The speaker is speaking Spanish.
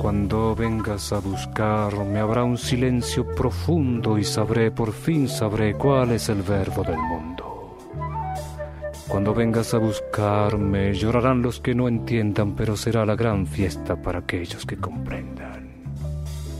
Cuando vengas a buscarme habrá un silencio profundo y por fin sabré cuál es el verbo del mundo. Cuando vengas a buscarme llorarán los que no entiendan, pero será la gran fiesta para aquellos que comprendan.